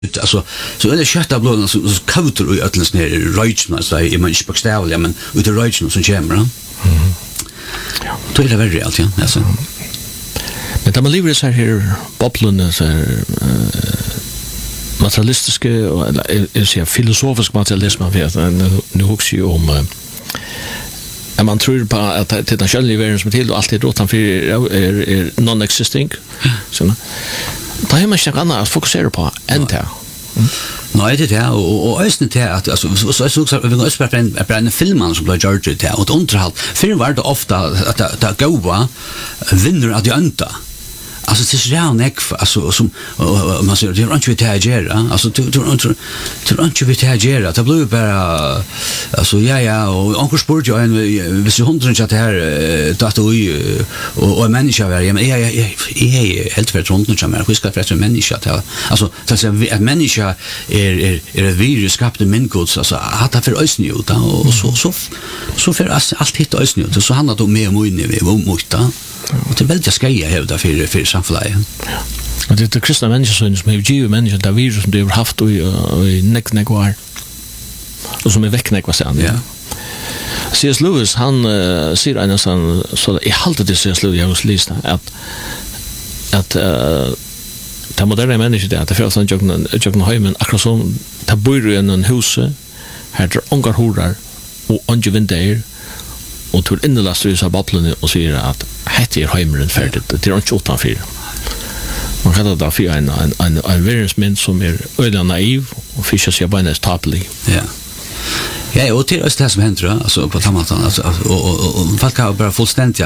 alltså så är det kötta blåna så kauter och ötlens ner röjtsna så är man inte bokstavliga men ut i röjtsna som kommer. Ja. Då är det väldigt realt, ja. Alltså. Men där man lever så här bobblande så materialistiska eller så filosofisk materialism nu också ju om man tror på att det den själva världen som till och allt är utanför är non-existing. Så då har man inte annat att fokusera på än det. Nej, det är och östen det att alltså så vi går öst på en film som blir gjort det och underhåll. För var det ofta att gåva vinner att janta. Alltså det är redan alltså som man säger det är inte vitagera alltså det är inte vitagera det blir bara alltså ja och onkel sport jag en vis 100 chat här dator och människa var jag är helt för runt nu kommer hur ska för människa alltså det är en människa är ett virus skapat människor alltså att det för ösn ut och så för allt hit ösn ut så handlar det om mer mota och det är väldigt ska hävda för samhället. Och det är kristna människor som har givet människor där virus som de har haft i näcknäckvar och som är väcknäckvar sen. Ja. C.S. Lewis han säger en sån så i halta det C.S. Lewis jag har läst att ta moderna människor där att för sån jag hemmen akkurat som ta bor i en hus här där ongar horar och ongevinter och till innelastus av babblan och säger att det är hemmen färdigt det är inte utanför. Man kallar det för en virusment som är öde naiv och fiskar sig bara nästan tapplig. Ja. Ja, och det är det som händer alltså på Tamatan alltså och folk har bara fullständigt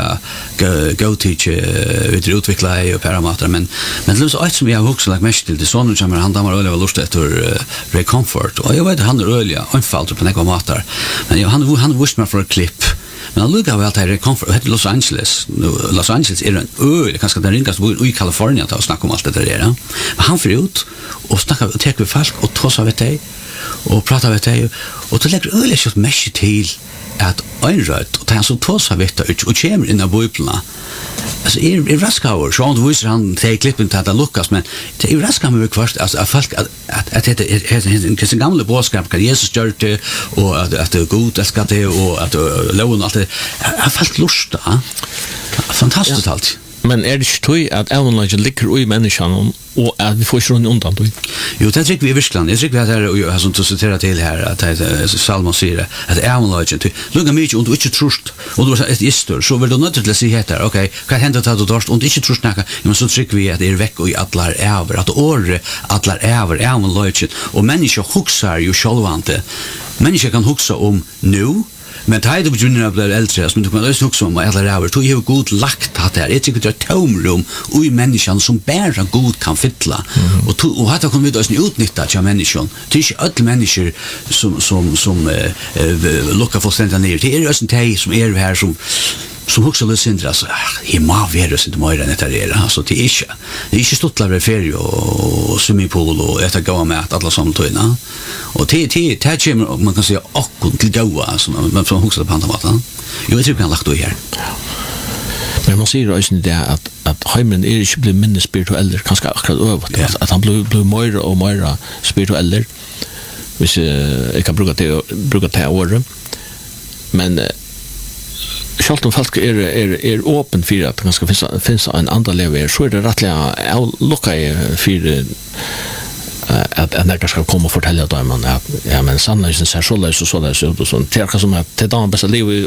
go teach utveckla och parametrar men det är så som vi har också lagt mest till det sån som han har öliga lust efter recomfort och jag vet han är öliga anfall på några matar men han visste mig för ett klipp. Men han lukkar väl till comfort i Los Angeles. Los Angeles är en öl, kanske den ringaste i Kalifornien att snacka om allt det där. Men han får ut och snackar och tar med folk och tossar vet dig och pratar vet dig och då lägger öl så mycket till att einrött och han så tossar vet dig och kommer in i biblarna. Alltså är raskauer så han visar han till klippen till att Lukas men det är raskauer med kvart alltså att folk att det är en gamla boskap att Jesus gör det och att det är god att ska det och att lån allt det har folk lusta fantastiskt allt. Men är det inte att även ligger i människan och att vi får från undan då? Jo, det tycker vi i Tyskland. Jag tycker att det här har som du citerar till här att Salmon säger att även legend lugga mycket och du inte trust och du är ett ister så vill du inte till att se heter okej, kan hända att du dorst och inte trust näka men så tycker vi att det är veck och allar över att år allar över även legend och människor huxar ju självante. Människor kan huxa om nu men det du begynner att bli äldre, men du kan också huxa om alla räver, du har god lagt att det här. Jag tycker det är tomrum och i människan som bara god kan fylla. Och här kan vi då utnyttja till människan. Det är inte alla människor som luckar fullständigt ner. Det är just en som är här som huxar lite syndra så i maverus inte mer än det där alltså det är inte stottlar ferie och swimmingpool och äta goda mat alla som tøyna och det man kan säga och till goda alltså man från huxar på andra maten jag vet inte kan lagt då här men man säger också det att hemmen är inte blir mindre spirituell kanske akkurat över att han blir mer och mer spirituell hvis jag kan bruka det ordet men självt om folk är öppen för att det ska finnas en annan lever så är det rättliga lucka för att när ska komma och fortälla dem att ja men sannolikt så så och så det som att det är bästa liv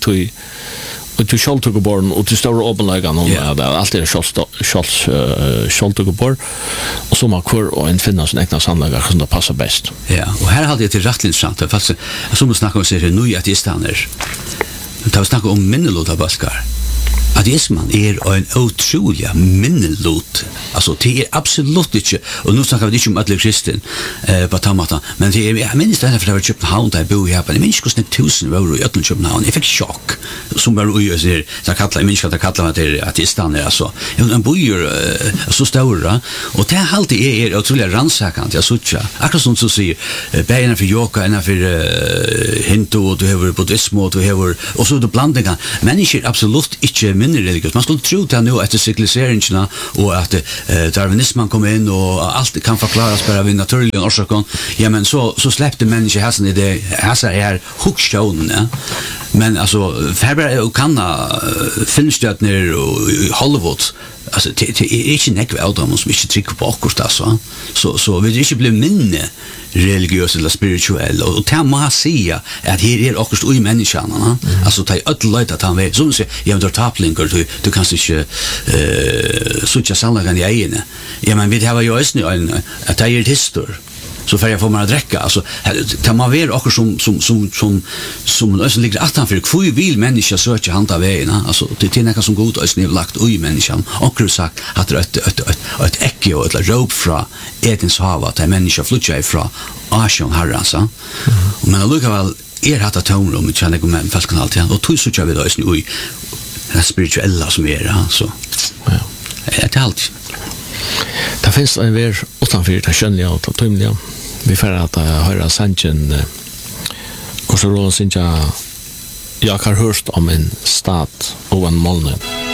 och till Schaltugborn och till stora öppnlägen och allt är Schaltugborn och så man kör och en finna sån egna sannlagar som det passar bäst. Ja, och här hade jag till rätt intressant fast som du snackar om så är det nu att det stannar. Det har snackat om minnelota baskar. Ateismen är en otrolig minnelot. Alltså det är absolut inte och nu snackar vi inte om alla kristen på Tamata men det är jag minns det för det var Köpenhamn där bo här på det minns kostar 1000 euro i Köpenhamn. Jag fick chock som var ju så kallar minns att kalla det ateistan är alltså en bor så stora och det alltid är otroligt rannsakande jag såcha. Akkurat som så säger bäna för yoga ena för hindu och du har buddhism och du har och så det blandningar. Människor absolut inte minne religiöst. Man skulle tro det nu efter civiliseringena och att darwinismen kom in och allt kan förklaras bara vid naturliga orsaker. Ja, men så släppte människor hästen i det här huxshonen, ja. Men alltså Faber och kanna filmstjärnor och Hollywood, alltså det är inte nekva av dem som inte trycker på akkurat alltså. Så vi inte bli minne religiös eller spirituell och det må säga att här är också i människan, alltså ta ett lätt att han vet som säger jag vill ta taplingar du kan inte sucha sannligen i egen. Ja, men vi har ju också en att det är histor. Så för jag får man att dräcka alltså tar man väl också som alltså ligger att han för kvui vill människa söka handa vägen alltså det är något som god är snivlagt i människan och sagt att det ett äcke och ett rop fra etens hav att människa flyttar ifrån Asjon Harransa men lukka väl hatta tonrum i känner med falskan alltid och tog så vi då är i det spirituella som är så ja det är allt. Det finns en värld utanför det skönliga och tumliga. Vi får att höra sanchen Kosovo synja jag har hört om en stat och en molne.